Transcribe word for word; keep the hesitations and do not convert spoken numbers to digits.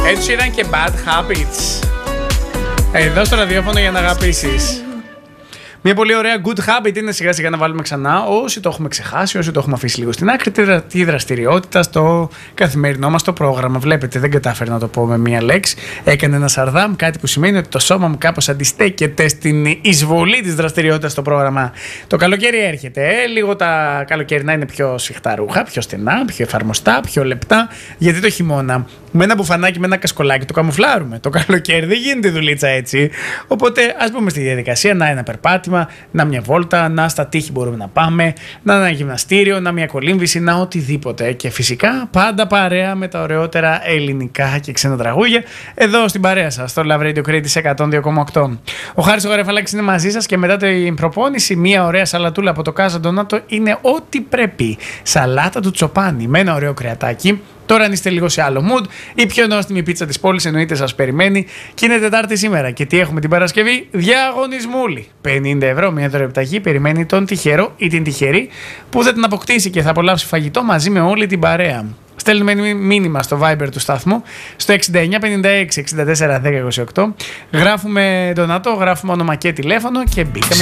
Έτσι ήταν και Bad Habits. Εδώ στο ραδιόφωνο για να αγαπήσεις. Μια πολύ ωραία good habit είναι σιγά σιγά να βάλουμε ξανά, όσοι το έχουμε ξεχάσει, όσοι το έχουμε αφήσει λίγο στην άκρη, τη δραστηριότητα στο καθημερινό μας το πρόγραμμα. Βλέπετε, δεν κατάφερα να το πω με μία λέξη. Έκανε ένα σαρδάμ, κάτι που σημαίνει ότι το σώμα μου κάπως αντιστέκεται στην εισβολή της δραστηριότητας στο πρόγραμμα. Το καλοκαίρι έρχεται. Ε, λίγο τα καλοκαιρινά είναι πιο σφιχτά ρούχα, πιο στενά, πιο εφαρμοστά, πιο λεπτά. Γιατί το χειμώνα με ένα μπουφανάκι, με ένα κασκολάκι το καμουφλάρουμε. Το καλοκαίρι δεν γίνεται δουλίτσα έτσι. Οπότε ας πούμε στη διαδικασία να ένα περπάτημα, να μια βόλτα, να στα τείχη μπορούμε να πάμε, να ένα γυμναστήριο, να μια κολύμβηση, να οτιδήποτε. Και φυσικά πάντα παρέα με τα ωραιότερα ελληνικά και ξένα τραγούδια εδώ στην παρέα σας, στο Love Radio Crete εκατόν δύο κόμμα οκτώ. Ο Χάρης ο Γαρεφαλάκης είναι μαζί σας και μετά την προπόνηση, μια ωραία σαλατούλα από το Casa Donato είναι ό,τι πρέπει. Σαλάτα του Τσοπάνι με ένα ωραίο κρεατάκι. Τώρα αν είστε λίγο σε άλλο mood, η πιο νόστιμη πίτσα της πόλης εννοείται σας περιμένει και είναι Τετάρτη σήμερα. Και τι έχουμε την Παρασκευή? Διαγωνισμούλη. πενήντα ευρώ μια δωρεοπιταγή περιμένει τον τυχερό ή την τυχερή που θα την αποκτήσει και θα απολαύσει φαγητό μαζί με όλη την παρέα. Στέλνουμε μήνυμα στο Viber του σταθμού στο εξήντα εννιά πενήντα έξι εξήντα τέσσερα δέκα είκοσι οκτώ. Γράφουμε Donato, γράφουμε όνομα και τηλέφωνο και μπήκαμε.